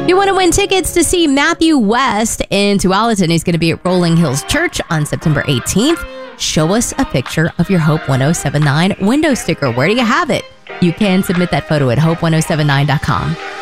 You want to win tickets to see Matthew West in Tualatin. He's going to be at Rolling Hills Church on September 18th. Show us a picture of your Hope 1079 window sticker. Where do you have it? You can submit that photo at hope1079.com.